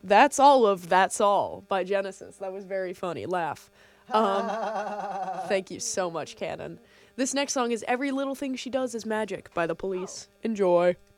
That's all of That's All by Genesis. That was very funny. Laugh. Thank you so much, Canon. This next song is Every Little Thing She Does Is Magic by The Police. Enjoy.